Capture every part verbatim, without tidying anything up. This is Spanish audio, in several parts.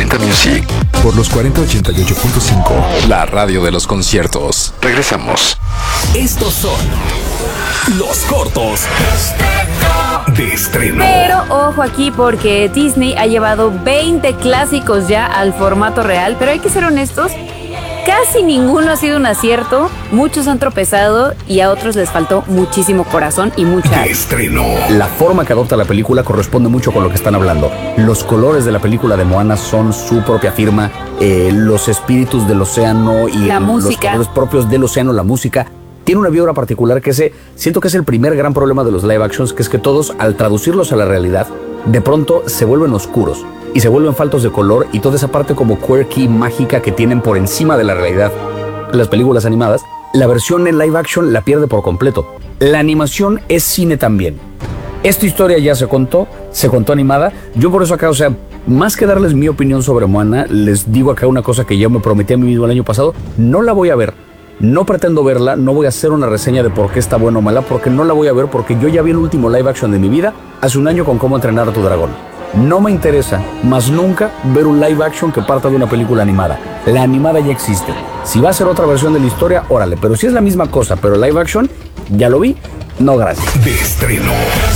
cuarenta Music. Por los cuarenta ochenta y ocho punto cinco. La radio de los conciertos. Regresamos. Estos son los cortos de estreno. Pero ojo aquí porque Disney ha llevado veinte clásicos ya al formato real. Pero hay que ser honestos, casi ninguno ha sido un acierto. Muchos han tropezado y a otros les faltó muchísimo corazón y mucha... De estreno. La forma que adopta la película corresponde mucho con lo que están hablando. Los colores de la película de Moana son su propia firma. Eh, los espíritus del océano y la el, música. los colores propios del océano, la música. Tiene una vibra particular que ese, siento que es el primer gran problema de los live actions, que es que todos, al traducirlos a la realidad, de pronto se vuelven oscuros y se vuelven faltos de color, y toda esa parte como quirky, mágica que tienen por encima de la realidad las películas animadas, la versión en live action la pierde por completo. La animación es cine también. Esta historia ya se contó, se contó animada. Yo por eso acá, o sea, más que darles mi opinión sobre Moana, les digo acá una cosa que yo me prometí a mí mismo el año pasado: no la voy a ver. No pretendo verla, no voy a hacer una reseña de por qué está buena o mala, porque no la voy a ver, porque yo ya vi el último live action de mi vida hace un año con Cómo entrenar a tu dragón. No me interesa, más nunca, ver un live action que parta de una película animada. La animada ya existe. Si va a ser otra versión de la historia, órale, pero si es la misma cosa, pero live action, ya lo vi, no gracias. De estreno.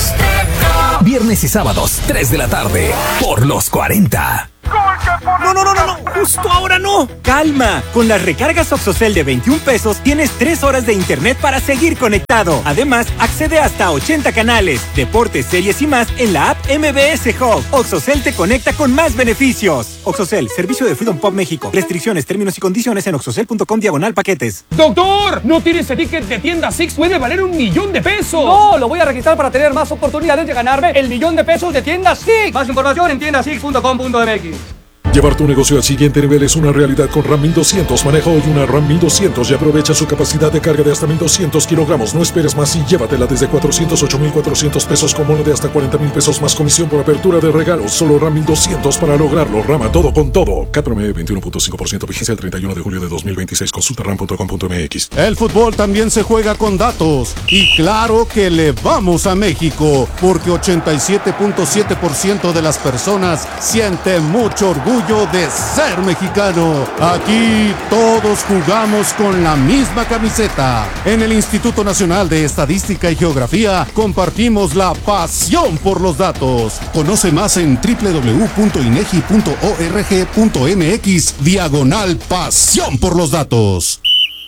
Viernes y sábados, tres de la tarde, por los cuarenta. No, no, no, no, no, justo ahora no. Calma, con las recargas Oxocel de veintiún pesos tienes tres horas de internet para seguir conectado. Además, accede hasta ochenta canales, deportes, series y más en la app M B S Hub. Oxocel te conecta con más beneficios. Oxocel, servicio de Freedom Pop México. Restricciones, términos y condiciones en oxocel punto com diagonal paquetes. ¡Doctor! ¿No tienes ese ticket de tienda Six? ¡Puede valer un millón de pesos! No, lo voy a registrar para tener más oportunidades de ganarme el millón de pesos de tienda Six. Más información en tienda six punto com punto m x. Llevar tu negocio al siguiente nivel es una realidad con RAM mil doscientos. Maneja hoy una RAM mil doscientos y aprovecha su capacidad de carga de hasta mil doscientos kilogramos. No esperes más y llévatela desde cuatrocientos ocho mil cuatrocientos pesos con bono de hasta cuarenta mil pesos más comisión por apertura de regalos. Solo RAM mil doscientos para lograrlo. Rama todo con todo. Cat promedio veintiuno punto cinco por ciento. Vigencia el treinta y uno de julio de dos mil veintiséis. Consulta ram punto com punto m x. El fútbol también se juega con datos. Y claro que le vamos a México, porque ochenta y siete punto siete por ciento de las personas siente mucho orgullo de ser mexicano. Aquí todos jugamos con la misma camiseta. En el Instituto Nacional de Estadística y Geografía compartimos la pasión por los datos. Conoce más en doble u doble u doble u punto inegi punto org punto m x diagonal pasión por los datos.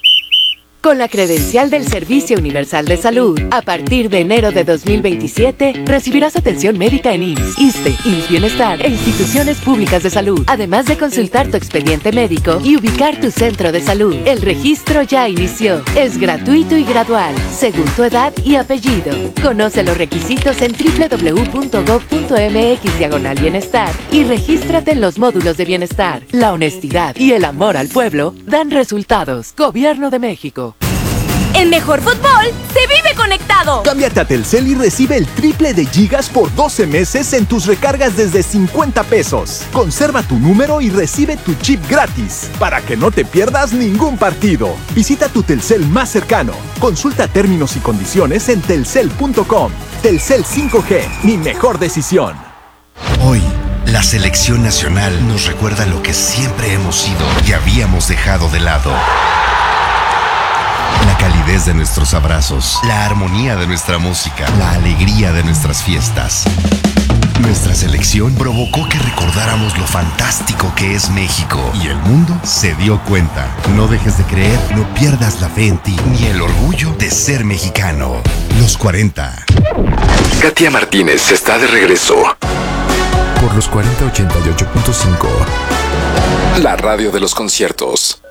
Con la credencial del Servicio Universal de Salud, a partir de enero de dos mil veintisiete, recibirás atención médica en I M S S, ISSSTE, I M S S Bienestar e instituciones públicas de salud, además de consultar tu expediente médico y ubicar tu centro de salud. El registro ya inició. Es gratuito y gradual, según tu edad y apellido. Conoce los requisitos en doble u doble u doble u punto gov punto m x diagonal bienestar y regístrate en los módulos de bienestar. La honestidad y el amor al pueblo dan resultados. Gobierno de México. El mejor fútbol se vive conectado. Cámbiate a Telcel y recibe el triple de gigas por doce meses en tus recargas desde cincuenta pesos. Conserva tu número y recibe tu chip gratis para que no te pierdas ningún partido. Visita tu Telcel más cercano. Consulta términos y condiciones en telcel punto com. Telcel cinco G, mi mejor decisión. Hoy, la selección nacional nos recuerda lo que siempre hemos sido y habíamos dejado de lado. La calidez de nuestros abrazos, la armonía de nuestra música, la alegría de nuestras fiestas. Nuestra selección provocó que recordáramos lo fantástico que es México y el mundo se dio cuenta. No dejes de creer, no pierdas la fe en ti ni el orgullo de ser mexicano. Los cuarenta. Katia Martínez está de regreso. Por los cuarenta ochenta y ocho punto cinco. La radio de los conciertos.